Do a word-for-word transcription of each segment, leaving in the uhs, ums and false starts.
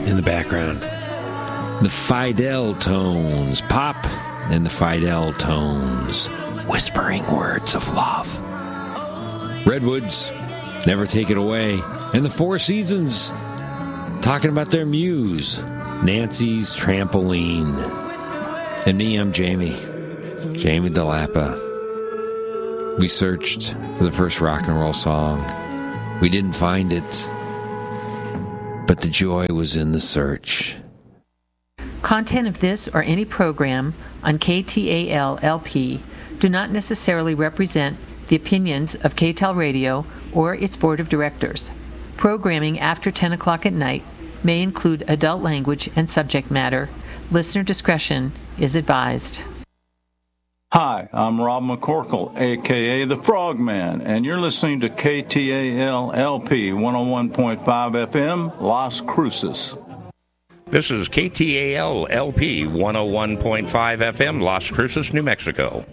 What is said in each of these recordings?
in the background. The Fidel Tones. Pop and the Fidel Tones. Whispering words of love. Redwoods, Never Take It Away. And the Four Seasons, talking about their muse, Nancy's Trampoline. And me, I'm Jamie. Jamie DeLappa. We searched for the first rock and roll song. We didn't find it, but the joy was in the search. Content of this or any program on K T A L L P do not necessarily represent the opinions of K T A L Radio or its board of directors. Programming after ten o'clock at night may include adult language and subject matter. Listener discretion is advised. Hi, I'm Rob McCorkle, a k a. The Frogman, and you're listening to K T A L L P one oh one point five F M, Las Cruces. This is K T A L L P one oh one point five F M, Las Cruces, New Mexico.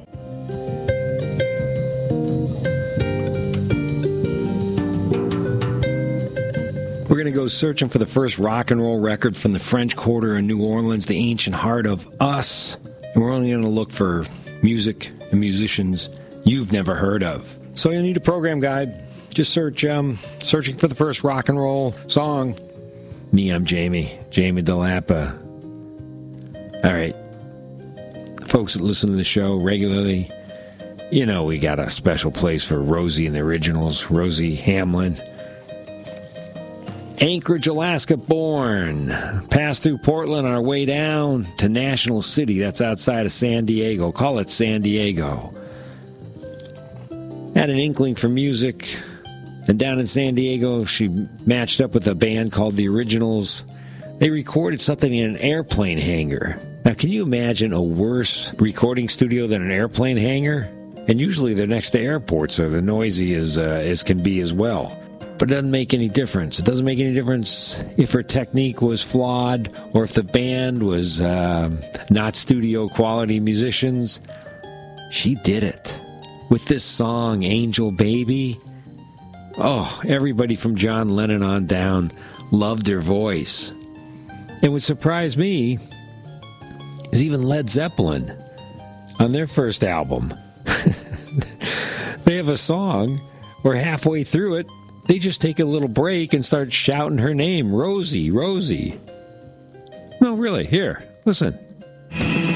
We're going to go searching for the first rock and roll record from the French Quarter in New Orleans, the ancient heart of us. And we're only going to look for music and musicians you've never heard of. So you'll need a program guide. Just search, um, searching for the first rock and roll song. Me, I'm Jamie, Jamie DeLappa. All right. Folks that listen to the show regularly, you know we got a special place for Rosie and the Originals, Rosie Hamlin. Anchorage, Alaska born. Passed through Portland on our way down to National City. That's outside of San Diego. Call it San Diego. Had an inkling for music. And down in San Diego, she matched up with a band called The Originals. They recorded something in an airplane hangar. Now, can you imagine a worse recording studio than an airplane hangar? And usually they're next to airports, so they're noisy as, uh, as can be as well. But it doesn't make any difference. It doesn't make any difference if her technique was flawed or if the band was uh, not studio quality musicians. She did it. With this song, Angel Baby, oh, everybody from John Lennon on down loved her voice. And what surprised me is even Led Zeppelin, on their first album, they have a song where halfway through it, they just take a little break and start shouting her name, Rosie, Rosie. No, really, here, listen.